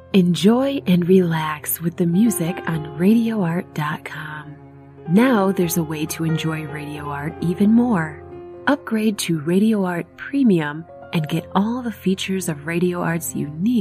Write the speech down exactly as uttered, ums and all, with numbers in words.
Enjoy and relax with the music on radio art dot com. Now there's a way to enjoy Radio Art even more. Upgrade to Radio Art Premium and get all the features of Radio Art's unique